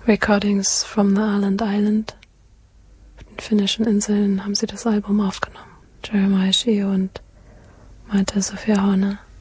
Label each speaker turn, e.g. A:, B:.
A: Recordings from the Island. Auf den finnischen Inseln haben sie das Album aufgenommen. Jeremiah Shio und Maite Sophia Horner.